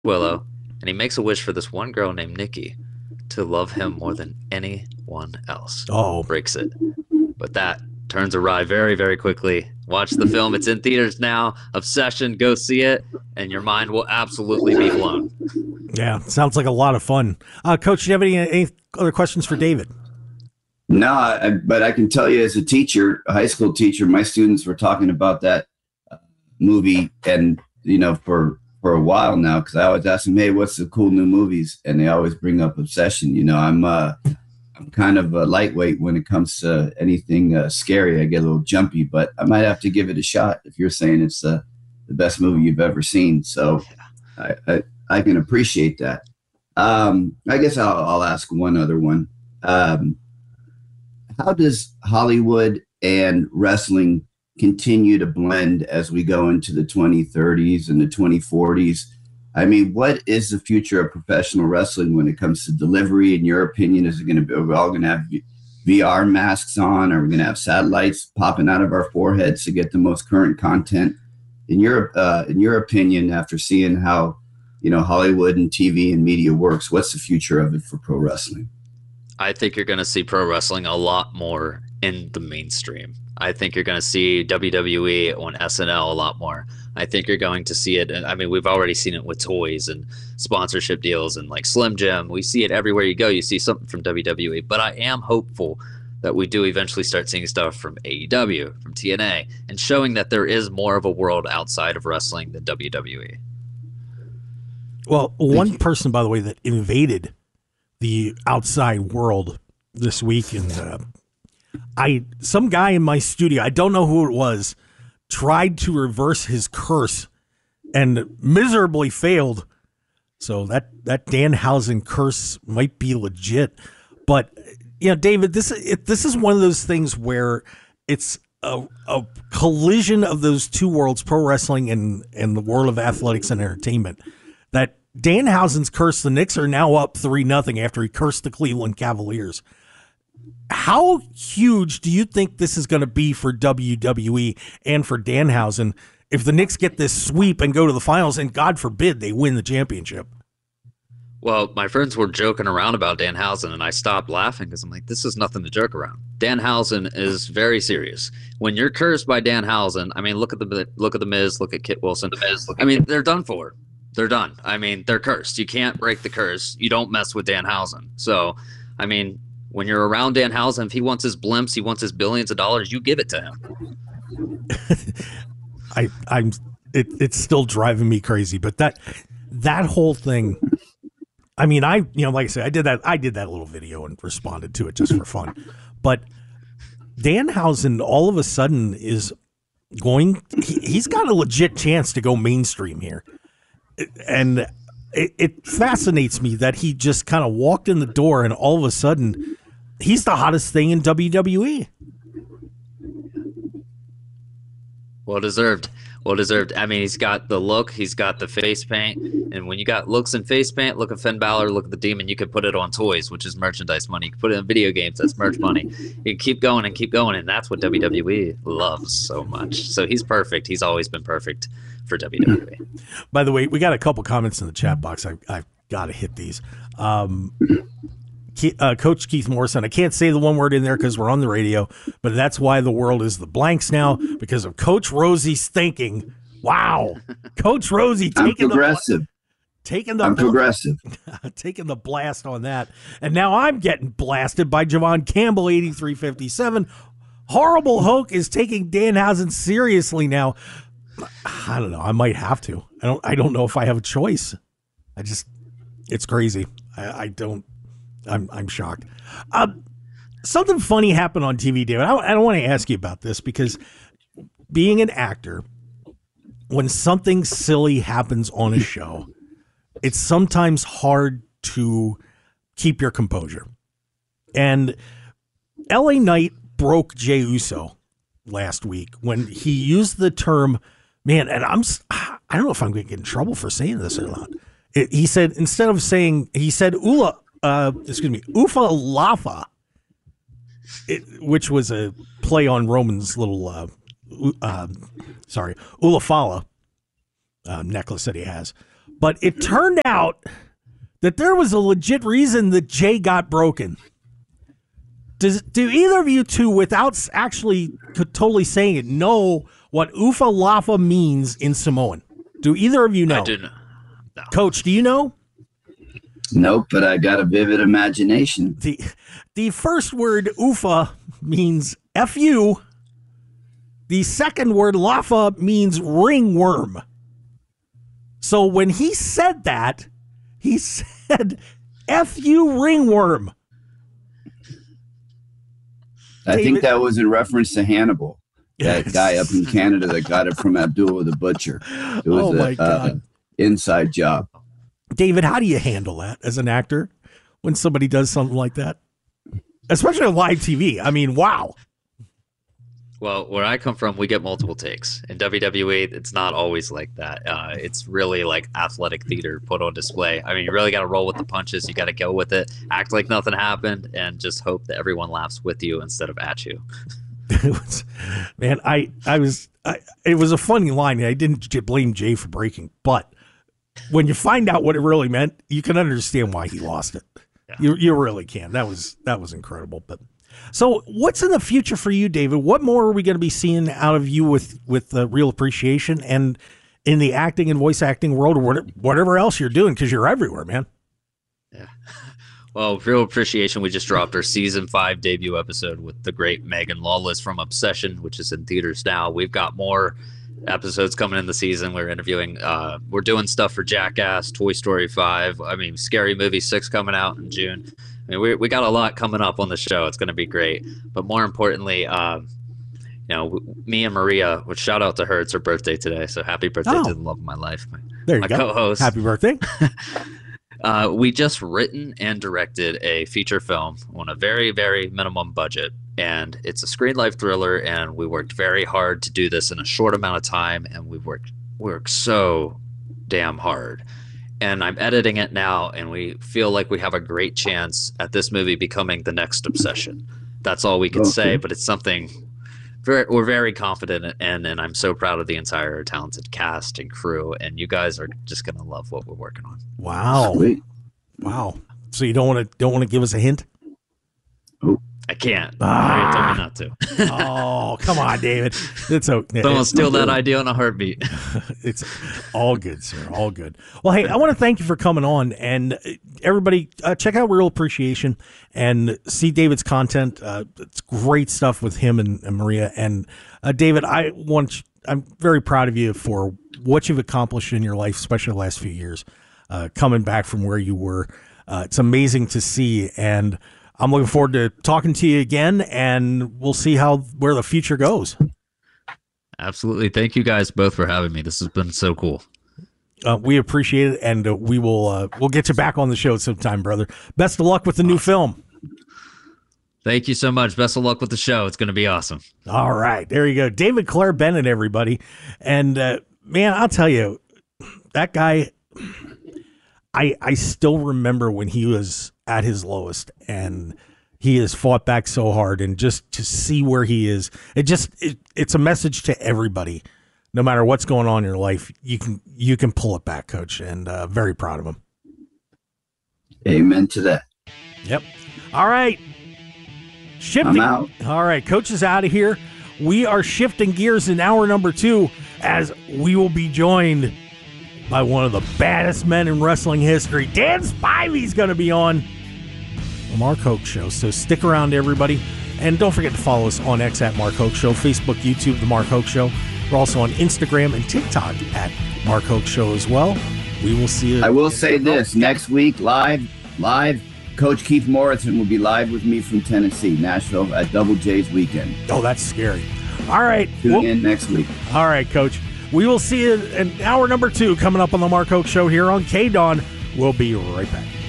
Willow, and he makes a wish for this one girl named Nikki to love him more than anyone else. Oh, Breaks it. But that turns awry very, very quickly. Watch the film. It's in theaters now. Obsession. Go see it, and your mind will absolutely be blown. yeah. Sounds like a lot of fun. Coach, do you have any other questions for David? No, but I can tell you as a teacher, a high school teacher, my students were talking about that movie, and for a while now, because I always ask them, "Hey, what's the cool new movies?" And they always bring up Obsession. I'm kind of a lightweight when it comes to anything scary. I get a little jumpy, but I might have to give it a shot if you're saying it's the best movie you've ever seen. So I can appreciate that. I guess I'll ask one other one. How does Hollywood and wrestling continue to blend as we go into the 2030s and the 2040s? I mean, what is the future of professional wrestling when it comes to delivery? In your opinion, is it going to be, are we all going to have VR masks on? Are we going to have satellites popping out of our foreheads to get the most current content? In your opinion, after seeing how Hollywood and TV and media works, what's the future of it for pro wrestling? I think you're going to see pro wrestling a lot more in the mainstream. I think you're going to see WWE on SNL a lot more. I think you're going to see it. I mean, we've already seen it with toys and sponsorship deals and like Slim Jim. We see it everywhere you go. You see something from WWE. But I am hopeful that we do eventually start seeing stuff from AEW, from TNA, and showing that there is more of a world outside of wrestling than WWE. Well, one person, by the way, that invaded the outside world this week, and some guy in my studio, I don't know who it was, tried to reverse his curse and miserably failed. So that Danhausen curse might be legit. But David, this is one of those things where it's a collision of those two worlds, pro wrestling and the world of athletics and entertainment. That Danhausen's cursed the Knicks are now up 3-0 after he cursed the Cleveland Cavaliers. How huge do you think this is going to be for WWE and for Danhausen if the Knicks get this sweep and go to the finals and God forbid they win the championship? Well, my friends were joking around about Danhausen, and I stopped laughing because I'm like, this is nothing to joke around. Danhausen is very serious. When you're cursed by Danhausen, I mean, look at the Miz, look at Kit Wilson. I mean, they're done for. They're done. I mean, they're cursed. You can't break the curse. You don't mess with Danhausen. So, I mean, when you're around Danhausen, if he wants his blimps, he wants his billions of dollars, you give it to him. It's still driving me crazy, but that whole thing. I mean, like I said, I did that little video and responded to it just for fun. But Danhausen all of a sudden is he's got a legit chance to go mainstream here. And it fascinates me that he just kind of walked in the door and all of a sudden he's the hottest thing in WWE. Well deserved. Well deserved. I mean, he's got the look, he's got the face paint, and when you got looks and face paint, look at Finn Balor, look at the Demon. You could put it on toys, which is merchandise money. You can put it in video games, that's merch money. You can keep going, and that's what WWE loves so much. So he's perfect. He's always been perfect for WWE. By the way, we got a couple comments in the chat box. I've got to hit these. Coach Keith Morrison, I can't say the one word in there because we're on the radio, but that's why the world is the blanks now, because of Coach Rosie's thinking. Wow. Coach Rosie taking progressive. I'm progressive. Taking the blast on that. And now I'm getting blasted by Javon Campbell, 8357. Horrible Hoke is taking Danhausen seriously now. I don't know. I might have to. I don't know if I have a choice. It's crazy. I'm shocked. Something funny happened on TV, David. I don't want to ask you about this because being an actor, when something silly happens on a show, it's sometimes hard to keep your composure. And LA Knight broke Jey Uso last week when he used the term, man, and I don't know if I'm going to get in trouble for saying this or not. He said, Ufa Lafa, which was a play on Roman's little, Ulafala necklace that he has. But it turned out that there was a legit reason that Jay got broken. Do either of you two, without actually totally saying it, know what Ufa Lafa means in Samoan? Do either of you know? I do not. No. Coach, do you know? Nope, but I got a vivid imagination. The first word Ufa means F-U. The second word Lafa means ringworm. So when he said that, he said F-U ringworm. I think that was in reference to Hannibal, that guy up in Canada that got it from Abdullah the Butcher. It was an inside job. David, how do you handle that as an actor when somebody does something like that? Especially on live TV. I mean, wow. Well, where I come from, we get multiple takes. In WWE, it's not always like that. It's really like athletic theater put on display. I mean, you really got to roll with the punches. You got to go with it, act like nothing happened, and just hope that everyone laughs with you instead of at you. Man, it was a funny line. I didn't blame Jay for breaking, but when you find out what it really meant, you can understand why he lost it. Yeah. You really can. That was incredible. But so, what's in the future for you, David? What more are we going to be seeing out of you with Real Appreciation and in the acting and voice acting world, or whatever else you're doing? Because you're everywhere, man. Yeah. Well, Real Appreciation, we just dropped our season 5 debut episode with the great Megan Lawless from Obsession, which is in theaters now. We've got more episodes coming in the season. We're interviewing, we're doing stuff for Jackass, Toy Story 5. I mean, Scary Movie 6 coming out in June. I mean, we got a lot coming up on the show. It's going to be great. But more importantly, me and Maria, which shout out to her. It's her birthday today. So happy birthday to the love of my life. There you go. Co-host. Happy birthday. We just written and directed a feature film on a very, very minimum budget. And it's a screen life thriller. And we worked very hard to do this in a short amount of time. And we worked so damn hard. And I'm editing it now, and we feel like we have a great chance at this movie becoming the next Obsession. That's all we can say, but it's something we're very confident in, and I'm so proud of the entire talented cast and crew, and you guys are just going to love what we're working on. Wow. Sweet. Wow. So you don't want to give us a hint? I can't. Maria told me not to. Oh, come on, David. It's okay. Don't steal that idea in a heartbeat. It's all good, sir. All good. Well, hey, I want to thank you for coming on, and everybody check out Real Appreciation and see David's content. It's great stuff with him and Maria. And David, I'm very proud of you for what you've accomplished in your life, especially the last few years, coming back from where you were. It's amazing to see, and I'm looking forward to talking to you again, and we'll see where the future goes. Absolutely. Thank you guys both for having me. This has been so cool. We appreciate it, and we'll get you back on the show sometime, brother. Best of luck with the new film. Thank you so much. Best of luck with the show. It's going to be awesome. All right. There you go. David Claire Bennett, everybody. And, man, I'll tell you, that guy, I still remember when he was at his lowest, and he has fought back so hard, and just to see where he is, it's a message to everybody. No matter what's going on in your life, you can pull it back, Coach, and very proud of him. Amen to that. Yep. All right. Shifting. I'm out. All right. Coach is out of here. We are shifting gears in hour number 2 as we will be joined by one of the baddest men in wrestling history. Dan Spivey's going to be on the Mark Hoke Show. So stick around, everybody. And don't forget to follow us on X at Mark Hoke Show, Facebook, YouTube, The Mark Hoke Show. We're also on Instagram and TikTok at Mark Hoke Show as well. We will see you. I will say this, next week, live, Coach Keith Morrison will be live with me from Tennessee, Nashville, at Double J's weekend. Oh, that's scary. All right. Tune in next week. All right, Coach. We will see you in hour number 2 coming up on the Mark Hoke Show here on KDAWN. We'll be right back.